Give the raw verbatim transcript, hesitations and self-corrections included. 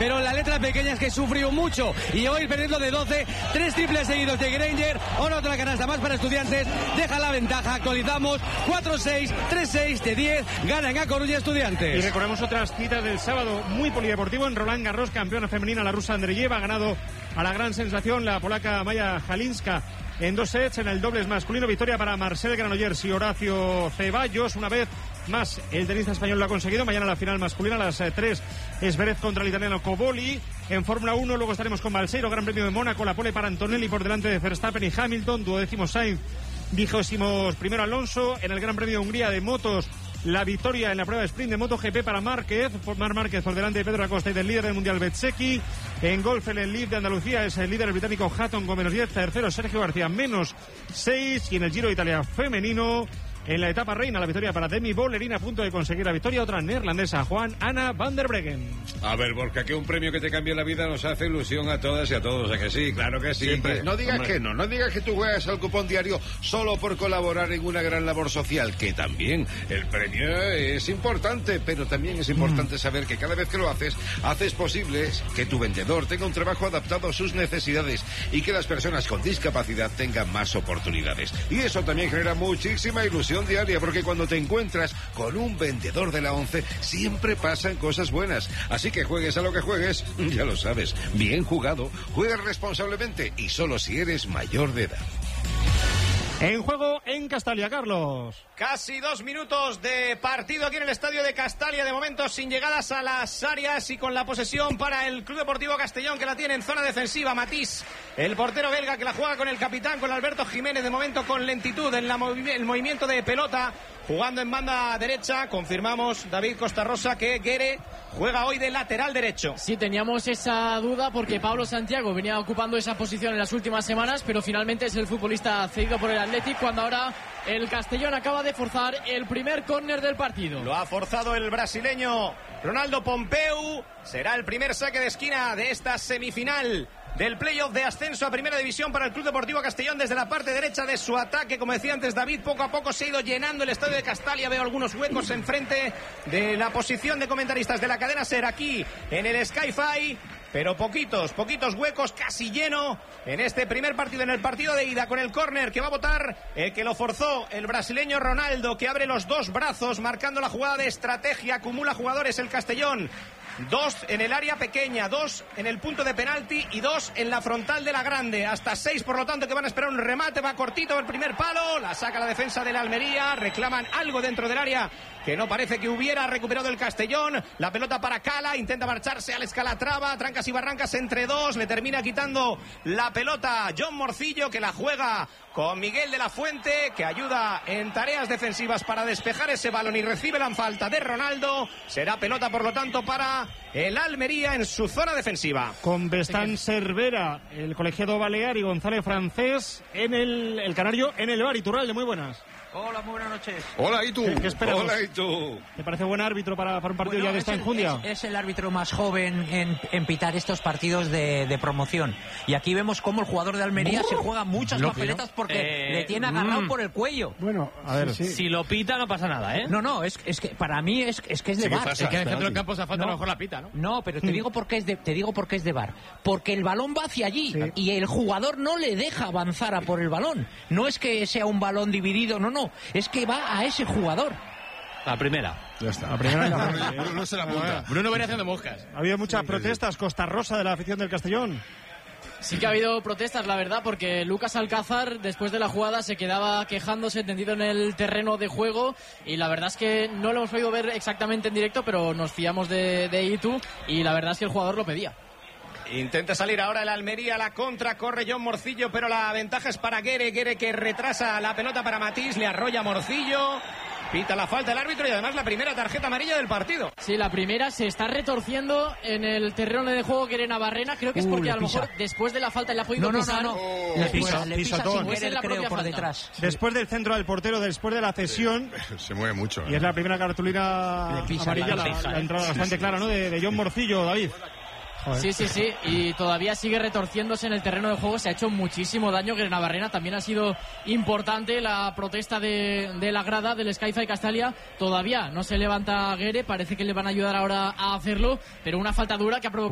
pero la letra pequeña es que sufrió mucho y hoy perdiendo de doce, tres triples seguidos de Granger, ahora otra canasta más para Estudiantes, deja la ventaja, actualizamos cuatro seis, tres seis de diez, ganan a Coruña Estudiantes. Y recordemos otras citas del sábado muy polideportivo en Roland Garros, campeona femenina la rusa Andreyeva, ha ganado a la gran sensación la polaca Maya Halinska en dos sets. En el dobles masculino, victoria para Marcel Granollers y Horacio Ceballos. Una vez más el tenista español lo ha conseguido. Mañana la final masculina a las eh, tres es Zverev contra el italiano Coboli. En Fórmula uno luego estaremos con Balseiro, Gran Premio de Mónaco, la pole para Antonelli por delante de Verstappen y Hamilton, duodécimo Sainz, vigésimos primero Alonso. En el Gran Premio de Hungría de motos, la victoria en la prueba de sprint de MotoGP para Márquez, Mar Márquez por delante de Pedro Acosta y del líder del mundial Bezzecchi. En golf, en el Leaf de Andalucía es el líder el británico Hatton con menos diez, tercero Sergio García menos seis, y en el Giro de Italia femenino, en la etapa reina, la victoria para Demi Bollerin, a punto de conseguir la victoria, otra neerlandesa, Juan Anna van der Breggen. A ver, Borja, que un premio que te cambie la vida nos hace ilusión a todas y a todos, ¿a que sí? Claro que sí. Siempre. No digas Hombre. que no, no digas que tú juegas al cupón diario solo por colaborar en una gran labor social, que también el premio es importante, pero también es importante saber que cada vez que lo haces, haces posible que tu vendedor tenga un trabajo adaptado a sus necesidades y que las personas con discapacidad tengan más oportunidades. Y eso también genera muchísima ilusión diaria, porque cuando te encuentras con un vendedor de la ONCE siempre pasan cosas buenas. Así que juegues a lo que juegues, ya lo sabes, bien jugado, juegas responsablemente y solo si eres mayor de edad. En juego en Castalia, Carlos. Casi dos minutos de partido aquí en el estadio de Castalia, de momento sin llegadas a las áreas y con la posesión para el Club Deportivo Castellón, que la tiene en zona defensiva. Matís, el portero belga, que la juega con el capitán, con Alberto Jiménez, de momento con lentitud en la movi- el movimiento de pelota, jugando en banda derecha. Confirmamos, David Costarrosa, que Guere juega hoy de lateral derecho. Sí, teníamos esa duda porque Pablo Santiago venía ocupando esa posición en las últimas semanas, pero finalmente es el futbolista cedido por el Athletic, cuando ahora el Castellón acaba de forzar el primer córner del partido. Lo ha forzado el brasileño Ronaldo Pompeu. Será el primer saque de esquina de esta semifinal del playoff de ascenso a Primera División para el Club Deportivo Castellón. Desde la parte derecha de su ataque, como decía antes David, poco a poco se ha ido llenando el estadio de Castalia. Veo algunos huecos enfrente de la posición de comentaristas de la cadena SER aquí en el Sky-Fi, pero poquitos, poquitos huecos, casi lleno en este primer partido, en el partido de ida, con el córner que va a votar el que lo forzó, el brasileño Ronaldo, que abre los dos brazos marcando la jugada de estrategia. Acumula jugadores el Castellón, dos en el área pequeña, dos en el punto de penalti y dos en la frontal de la grande, hasta seis, por lo tanto, que van a esperar un remate. Va cortito el primer palo, la saca la defensa de la Almería, reclaman algo dentro del área que no parece que hubiera recuperado el Castellón. La pelota para Cala, intenta marcharse al Escalatrava, trancas y barrancas entre dos, le termina quitando la pelota John Morcillo, que la juega con Miguel de la Fuente, que ayuda en tareas defensivas para despejar ese balón, y recibe la falta de Ronaldo. Será pelota, por lo tanto, para el Almería en su zona defensiva. Con Bestán Cervera, el colegiado balear, y González Francés en el, el canario en el bar. Iturralde, muy buenas. Hola, muy buenas noches. Hola, ¿y tú? ¿Qué, qué esperas? Hola, ¿y tú? ¿Te parece buen árbitro para, para un partido Bueno, ya de es esta el, enjundia? Es, es el árbitro más joven en, en pitar estos partidos de, de promoción. Y aquí vemos cómo el jugador de Almería se juega muchas Lo papeletas porque eh, le tiene agarrado mm. por el cuello. Bueno, a ver, sí, sí. Si lo pita no pasa nada, ¿eh? No, no, es, es que para mí es, es que es de Sí, ¿qué V A R. pasa? Es que en el centro del Claro, campo se falta, No. a lo mejor la pita, ¿no? No, pero te digo por qué es de, te digo por qué es de V A R. Porque el balón va hacia allí, Sí. y el jugador no le deja avanzar a por el balón. No es que sea un balón dividido, no, no. Es que va a ese jugador. La primera. Ya está. La primera y la Bruno, segunda. Bruno se la apunta. Bruno viene haciendo moscas. Ha habido muchas Sí, protestas, Costa Rosa, de la afición del Castellón. Sí que ha habido protestas, la verdad, porque Lucas Alcázar, después de la jugada, se quedaba quejándose, tendido en el terreno de juego, y la verdad es que no lo hemos podido ver exactamente en directo, pero nos fiamos de, de Itu, y la verdad es que el jugador lo pedía. Intenta salir ahora el Almería, la contra, corre John Morcillo, pero la ventaja es para Guere, Guere que retrasa la pelota para Matís, le arrolla Morcillo, pita la falta el árbitro, y además la primera tarjeta amarilla del partido. Sí, la primera se está retorciendo en el terreno de juego Guere Navarrena, creo que es Uh, porque le a lo pisa. mejor después de la falta le ha podido No, no, pisar. no, no. Oh, Le pisa, pisa, le pisa pisotón. sin Pues es querer, la creo, propia por falta. detrás. Después del centro del portero, después de la cesión, Se mueve mucho. y es la primera cartulina Le pisa, amarilla, la la, pisa, la eh. entrada bastante clara, ¿no? De, de John Morcillo, David. Joder. Sí, sí, sí, y todavía sigue retorciéndose en el terreno de juego, se ha hecho muchísimo daño. Que Navarrena también ha sido importante la protesta de, de la grada del Sky-Fi Castalia. Todavía no se levanta Guere, parece que le van a ayudar ahora a hacerlo, pero una falta dura que ha provocado